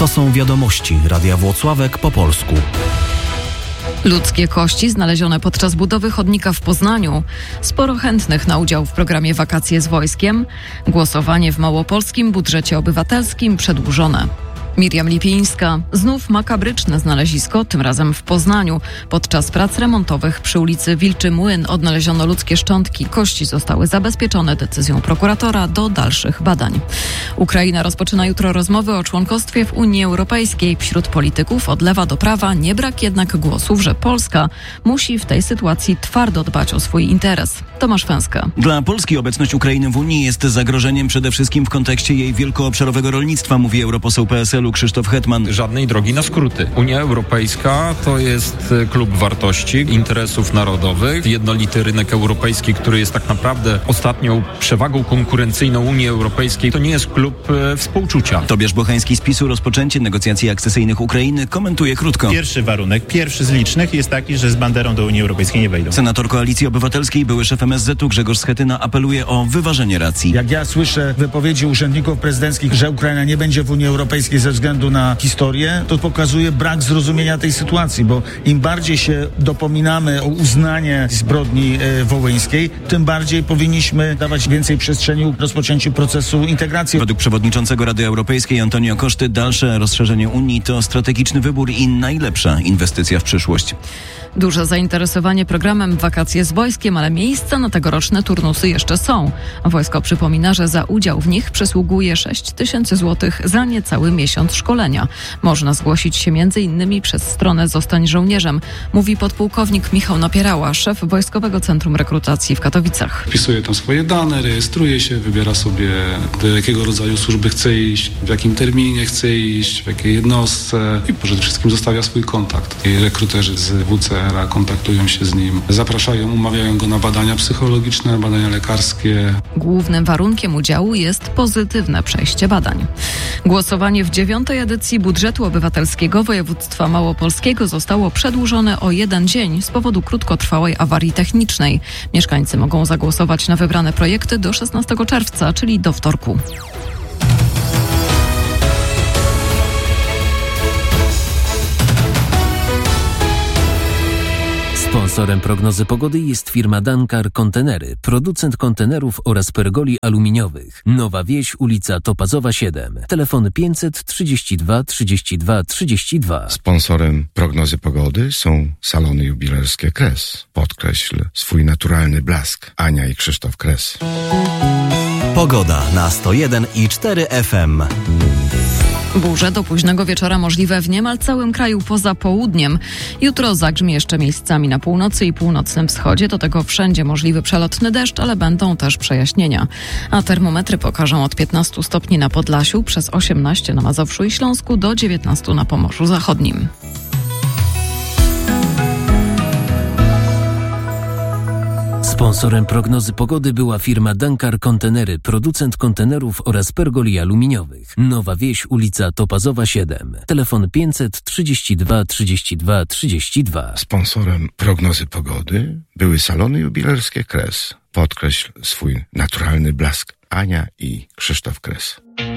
To są wiadomości Radia Włocławek po polsku. Ludzkie kości znalezione podczas budowy chodnika w Poznaniu. Sporo chętnych na udział w programie Wakacje z wojskiem. Głosowanie w małopolskim budżecie obywatelskim przedłużone. Miriam Lipińska. Znów makabryczne znalezisko, tym razem w Poznaniu. Podczas prac remontowych przy ulicy Wilczy Młyn odnaleziono ludzkie szczątki. Kości zostały zabezpieczone decyzją prokuratora do dalszych badań. Ukraina rozpoczyna jutro rozmowy o członkostwie w Unii Europejskiej. Wśród polityków od lewa do prawa nie brak jednak głosów, że Polska musi w tej sytuacji twardo dbać o swój interes. Tomasz Fęska. Dla Polski obecność Ukrainy w Unii jest zagrożeniem przede wszystkim w kontekście jej wielkoobszarowego rolnictwa, mówi europoseł PSL-u Krzysztof Hetman. Żadnej drogi na skróty. Unia Europejska to jest klub wartości, interesów narodowych. Jednolity rynek europejski, który jest tak naprawdę ostatnią przewagą konkurencyjną Unii Europejskiej, to nie jest klub współczucia. Tobiasz Bochański z PiS-u rozpoczęcie negocjacji akcesyjnych Ukrainy komentuje krótko. Pierwszy warunek, pierwszy z licznych jest taki, że z banderą do Unii Europejskiej nie wejdą. Senator Koalicji Obywatelskiej, były szef MSZ-u Grzegorz Schetyna apeluje o wyważenie racji. Jak ja słyszę wypowiedzi urzędników prezydenckich, że Ukraina nie będzie w Unii Europejskiej ze względu na historię, to pokazuje brak zrozumienia tej sytuacji, bo im bardziej się dopominamy o uznanie zbrodni wołyńskiej, tym bardziej powinniśmy dawać więcej przestrzeni rozpoczęciu procesu integracji. Według przewodniczącego Rady Europejskiej Antonio Coszty dalsze rozszerzenie Unii to strategiczny wybór i najlepsza inwestycja w przyszłość. Duże zainteresowanie programem Wakacje z wojskiem, ale miejsca na tegoroczne turnusy jeszcze są. Wojsko przypomina, że za udział w nich przysługuje 6 000 złotych za niecały miesiąc szkolenia. Można zgłosić się m.in. przez stronę Zostań żołnierzem, mówi podpułkownik Michał Napierała, szef Wojskowego Centrum Rekrutacji w Katowicach. Wpisuje tam swoje dane, rejestruje się, wybiera sobie, do jakiego rodzaju służby chce iść, w jakim terminie chce iść, w jakiej jednostce i przede wszystkim zostawia swój kontakt. I rekruterzy z WCR kontaktują się z nim, zapraszają, umawiają go na badania psychologiczne, badania lekarskie. Głównym warunkiem udziału jest pozytywne przejście badań. Głosowanie w 9. edycji budżetu obywatelskiego województwa małopolskiego zostało przedłużone o 1 dzień z powodu krótkotrwałej awarii technicznej. Mieszkańcy mogą zagłosować na wybrane projekty do 16 czerwca, czyli do wtorku. Sponsorem prognozy pogody jest firma Dankar Kontenery, producent kontenerów oraz pergoli aluminiowych. Nowa Wieś, ulica Topazowa 7. Telefon 532 32 32. Sponsorem prognozy pogody są salony jubilerskie Kres. Podkreśl swój naturalny blask. Ania i Krzysztof Kres. Pogoda na 101,4 FM. Burze do późnego wieczora możliwe w niemal całym kraju poza południem. Jutro zagrzmi jeszcze miejscami na północy i północnym wschodzie. Do tego wszędzie możliwy przelotny deszcz, ale będą też przejaśnienia. A termometry pokażą od 15 stopni na Podlasiu, przez 18 na Mazowszu i Śląsku, do 19 na Pomorzu Zachodnim. Sponsorem prognozy pogody była firma Dankar Kontenery, producent kontenerów oraz pergoli aluminiowych. Nowa Wieś, ulica Topazowa 7. Telefon 532 32 32. Sponsorem prognozy pogody były salony jubilerskie Kres. Podkreśl swój naturalny blask. Ania i Krzysztof Kres.